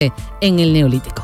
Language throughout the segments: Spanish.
en el Neolítico.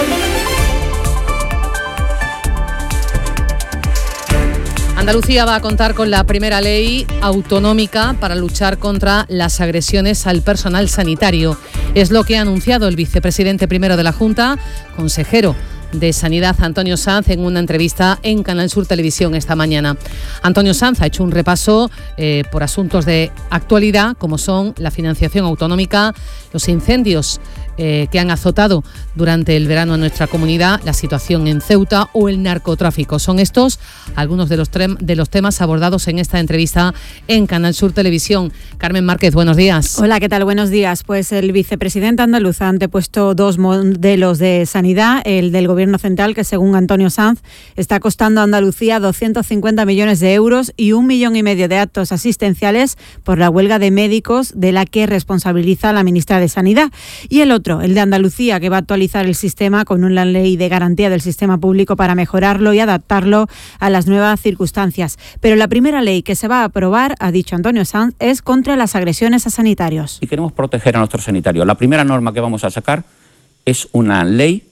Andalucía va a contar con la primera ley autonómica para luchar contra las agresiones al personal sanitario. Es lo que ha anunciado el vicepresidente primero de la Junta, consejero de Sanidad, Antonio Sanz, en una entrevista en Canal Sur Televisión esta mañana. Antonio Sanz ha hecho un repaso por asuntos de actualidad, como son la financiación autonómica, los incendios que han azotado durante el verano en nuestra comunidad, la situación en Ceuta o el narcotráfico. Son estos algunos de los temas abordados en esta entrevista en Canal Sur Televisión. Carmen Márquez, buenos días. Hola, ¿qué tal? Buenos días. Pues el vicepresidente andaluz ha antepuesto dos modelos de sanidad, el del Gobierno central, que según Antonio Sanz está costando a Andalucía 250 millones de euros y 1,5 millones de actos asistenciales por la huelga de médicos de la que responsabiliza la ministra de Sanidad. Y el otro, el de Andalucía, que va a actualizar el sistema con una ley de garantía del sistema público para mejorarlo y adaptarlo a las nuevas circunstancias. Pero la primera ley que se va a aprobar, ha dicho Antonio Sanz, es contra las agresiones a sanitarios. Y queremos proteger a nuestros sanitarios. La primera norma que vamos a sacar es una ley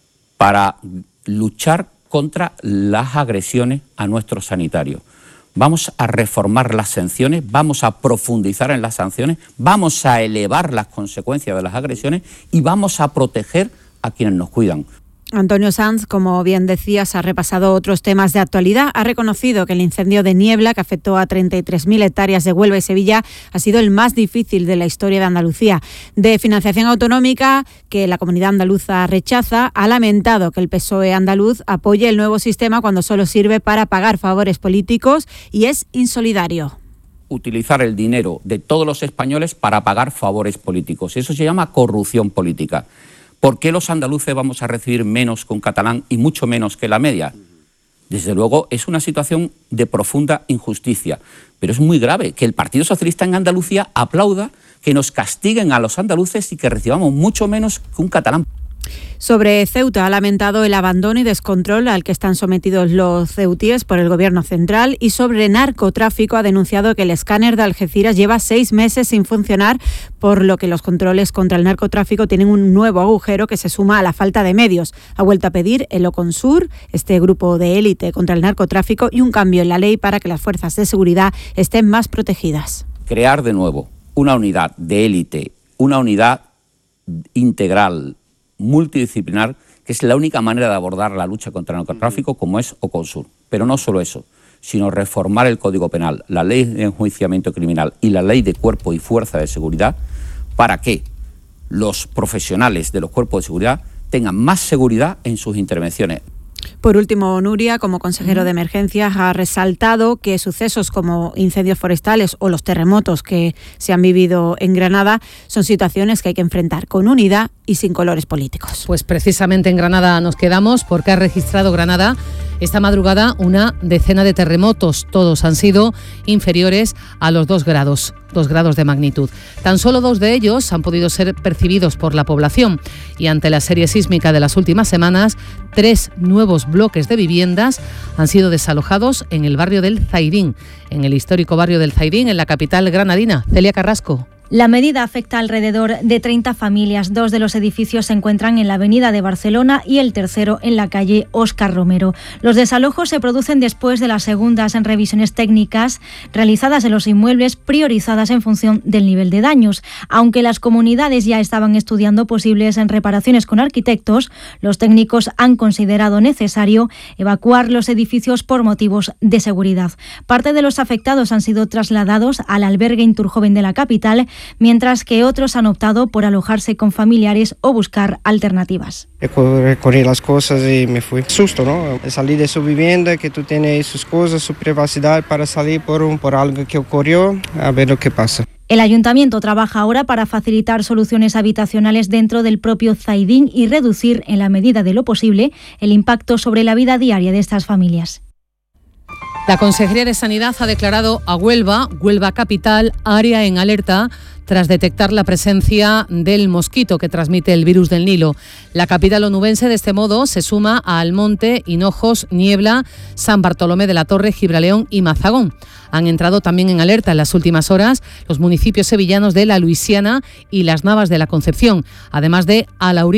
para luchar contra las agresiones a nuestros sanitarios. Vamos a reformar las sanciones, vamos a profundizar en las sanciones, vamos a elevar las consecuencias de las agresiones y vamos a proteger a quienes nos cuidan. Antonio Sanz, como bien decías, ha repasado otros temas de actualidad. Ha reconocido que el incendio de Niebla, que afectó a 33.000 hectáreas de Huelva y Sevilla, ha sido el más difícil de la historia de Andalucía. De financiación autonómica, que la comunidad andaluza rechaza, ha lamentado que el PSOE andaluz apoye el nuevo sistema cuando solo sirve para pagar favores políticos y es insolidario. Utilizar el dinero de todos los españoles para pagar favores políticos. Eso se llama corrupción política. ¿Por qué los andaluces vamos a recibir menos que un catalán y mucho menos que la media? Desde luego es una situación de profunda injusticia, pero es muy grave que el Partido Socialista en Andalucía aplauda que nos castiguen a los andaluces y que recibamos mucho menos que un catalán. Sobre Ceuta, ha lamentado el abandono y descontrol al que están sometidos los ceutíes por el Gobierno central, y sobre narcotráfico ha denunciado que el escáner de Algeciras lleva 6 meses sin funcionar, por lo que los controles contra el narcotráfico tienen un nuevo agujero que se suma a la falta de medios. Ha vuelto a pedir el Oconsur, este grupo de élite contra el narcotráfico, y un cambio en la ley para que las fuerzas de seguridad estén más protegidas. Crear de nuevo una unidad de élite, una unidad integral, multidisciplinar, que es la única manera de abordar la lucha contra el narcotráfico, como es Oconsur. Pero no solo eso, sino reformar el Código Penal, la ley de enjuiciamiento criminal y la ley de cuerpo y fuerza de seguridad, para que los profesionales de los cuerpos de seguridad tengan más seguridad en sus intervenciones. Por último, Nuria, como consejero de emergencias, ha resaltado que sucesos como incendios forestales o los terremotos que se han vivido en Granada son situaciones que hay que enfrentar con unidad y sin colores políticos. Pues precisamente en Granada nos quedamos, porque ha registrado Granada esta madrugada una decena de terremotos. Todos han sido inferiores a los 2 grados de magnitud. Tan solo 2 de ellos han podido ser percibidos por la población, y ante la serie sísmica de las últimas semanas, 3 nuevos bloques de viviendas han sido desalojados en el barrio del Zaidín, en el histórico barrio del Zaidín, en la capital granadina. Celia Carrasco. La medida afecta alrededor de 30 familias. 2 de los edificios se encuentran en la avenida de Barcelona y el tercero en la calle Óscar Romero. Los desalojos se producen después de las segundas revisiones técnicas realizadas en los inmuebles, priorizadas en función del nivel de daños. Aunque las comunidades ya estaban estudiando posibles reparaciones con arquitectos, los técnicos han considerado necesario evacuar los edificios por motivos de seguridad. Parte de los afectados han sido trasladados al albergue Inturjoven de la capital, mientras que otros han optado por alojarse con familiares o buscar alternativas. Recorrí las cosas y me fui. Susto, ¿no? Salí de su vivienda, que tú tienes sus cosas, su privacidad, para salir por algo que ocurrió, a ver lo que pasa. El ayuntamiento trabaja ahora para facilitar soluciones habitacionales dentro del propio Zaidín y reducir, en la medida de lo posible, el impacto sobre la vida diaria de estas familias. La Consejería de Sanidad ha declarado a Huelva capital, área en alerta, tras detectar la presencia del mosquito que transmite el virus del Nilo. La capital onubense, de este modo, se suma a Almonte, Hinojos, Niebla, San Bartolomé de la Torre, Gibraleón y Mazagón. Han entrado también en alerta en las últimas horas los municipios sevillanos de La Luisiana y Las Navas de la Concepción, además de Alaurín